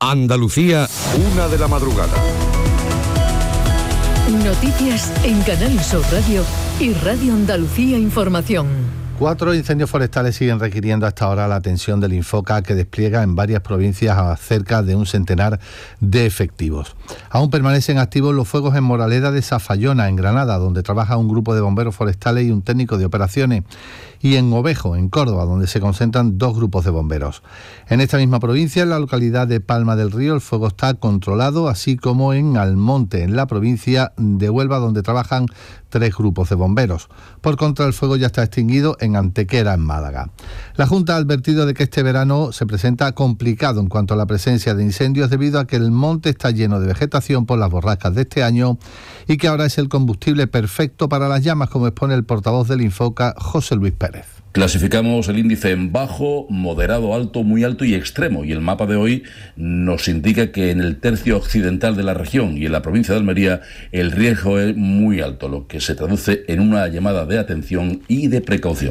Andalucía, 1 de la madrugada. Noticias en Canal Sur Radio y Radio Andalucía Información. 4 incendios forestales siguen requiriendo hasta ahora la atención del Infoca, que despliega en varias provincias a cerca de un centenar de efectivos. Aún permanecen activos los fuegos en Moraleda de Zafallona, en Granada, donde trabaja un grupo de bomberos forestales y un técnico de operaciones, y en Ovejo, en Córdoba, donde se concentran 2 grupos de bomberos. En esta misma provincia, en la localidad de Palma del Río, el fuego está controlado, así como en Almonte, en la provincia de Huelva, donde trabajan 3 grupos de bomberos. Por contra, el fuego ya está extinguido en Antequera, en Málaga. La Junta ha advertido de que este verano se presenta complicado en cuanto a la presencia de incendios, debido a que el monte está lleno de vegetación por las borrascas de este año y que ahora es el combustible perfecto para las llamas, como expone el portavoz del Infoca, José Luis Pérez. Clasificamos el índice en bajo, moderado, alto, muy alto y extremo, y el mapa de hoy nos indica que en el tercio occidental de la región y en la provincia de Almería el riesgo es muy alto, lo que se traduce en una llamada de atención y de precaución.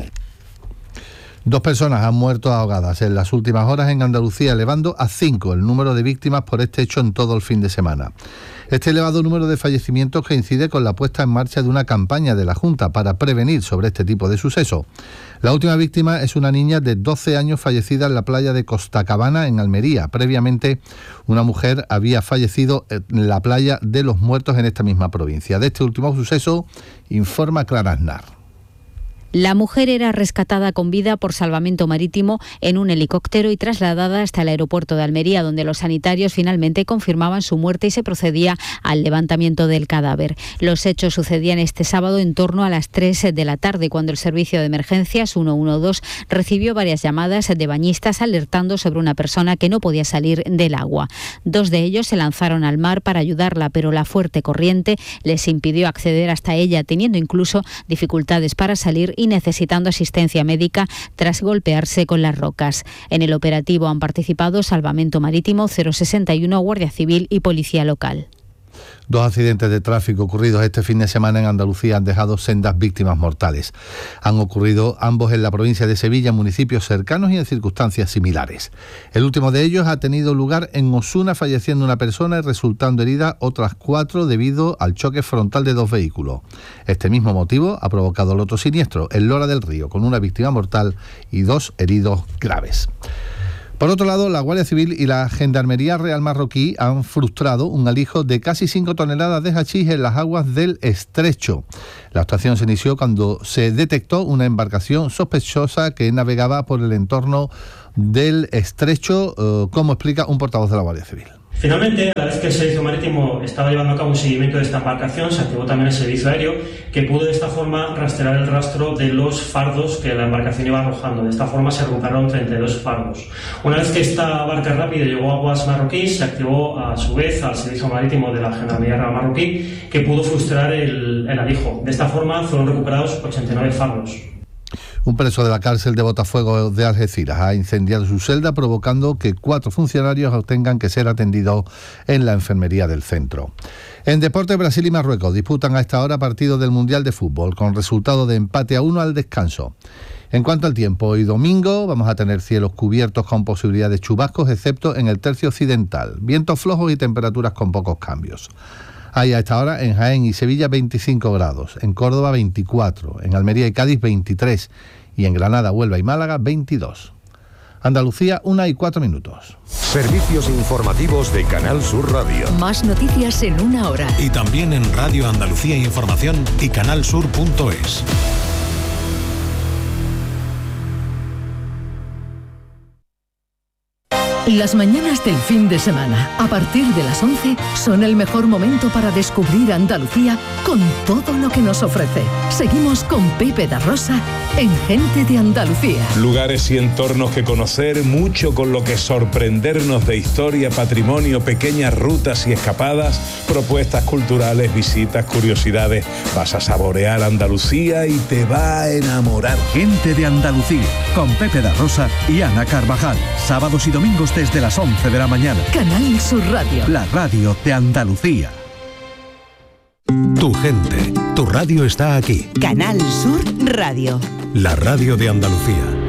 2 personas han muerto ahogadas en las últimas horas en Andalucía, elevando a 5 el número de víctimas por este hecho en todo el fin de semana. Este elevado número de fallecimientos coincide con la puesta en marcha de una campaña de la Junta para prevenir sobre este tipo de sucesos. La última víctima es una niña de 12 años fallecida en la playa de Costacabana, en Almería. Previamente, una mujer había fallecido en la playa de Los Muertos, en esta misma provincia. De este último suceso informa Clara Aznar. La mujer era rescatada con vida por salvamento marítimo en un helicóptero y trasladada hasta el aeropuerto de Almería, donde los sanitarios finalmente confirmaban su muerte y se procedía al levantamiento del cadáver. Los hechos sucedían este sábado en torno a las 3 de la tarde, cuando el servicio de emergencias 112 recibió varias llamadas de bañistas alertando sobre una persona que no podía salir del agua. 2 de ellos se lanzaron al mar para ayudarla, pero la fuerte corriente les impidió acceder hasta ella, teniendo incluso dificultades para salir y necesitando asistencia médica tras golpearse con las rocas. En el operativo han participado Salvamento Marítimo, 061, Guardia Civil y Policía Local. 2 accidentes de tráfico ocurridos este fin de semana en Andalucía han dejado sendas víctimas mortales. Han ocurrido ambos en la provincia de Sevilla, en municipios cercanos y en circunstancias similares. El último de ellos ha tenido lugar en Osuna, falleciendo una persona y resultando heridas otras 4 debido al choque frontal de 2 vehículos. Este mismo motivo ha provocado el otro siniestro, en Lora del Río, con una víctima mortal y 2 heridos graves. Por otro lado, la Guardia Civil y la Gendarmería Real Marroquí han frustrado un alijo de casi 5 toneladas de hachís en las aguas del Estrecho. La actuación se inició cuando se detectó una embarcación sospechosa que navegaba por el entorno del Estrecho, como explica un portavoz de la Guardia Civil. Finalmente, a la vez que el Servicio Marítimo estaba llevando a cabo un seguimiento de esta embarcación, se activó también el Servicio Aéreo, que pudo de esta forma rastrear el rastro de los fardos que la embarcación iba arrojando. De esta forma se recuperaron 32 fardos. Una vez que esta barca rápida llegó a aguas marroquíes, se activó a su vez al Servicio Marítimo de la Gendarmería Real Marroquí, que pudo frustrar el alijo. De esta forma fueron recuperados 89 fardos. Un preso de la cárcel de Botafuego de Algeciras ha incendiado su celda, provocando que 4 funcionarios tengan que ser atendidos en la enfermería del centro. En deporte, Brasil y Marruecos disputan a esta hora partidos del Mundial de Fútbol, con resultado de empate a 1 al descanso. En cuanto al tiempo, hoy domingo vamos a tener cielos cubiertos con posibilidad de chubascos, excepto en el tercio occidental, vientos flojos y temperaturas con pocos cambios. Hay a esta hora en Jaén y Sevilla 25 grados, en Córdoba 24, en Almería y Cádiz 23 y en Granada, Huelva y Málaga 22. Andalucía, 1:04. Servicios informativos de Canal Sur Radio. Más noticias en 1 hora. Y también en Radio Andalucía Información y canalsur.es. Las mañanas del fin de semana, a partir de las 11, son el mejor momento para descubrir Andalucía con todo lo que nos ofrece. Seguimos con Pepe da Rosa en Gente de Andalucía. Lugares y entornos que conocer, mucho con lo que sorprendernos de historia, patrimonio, pequeñas rutas y escapadas, propuestas culturales, visitas, curiosidades. Vas a saborear Andalucía y te va a enamorar. Gente de Andalucía, con Pepe da Rosa y Ana Carvajal. Sábados y domingos desde las 11 de la mañana. Canal Sur Radio. La radio de Andalucía. Tu gente, tu radio está aquí. Canal Sur Radio. La radio de Andalucía.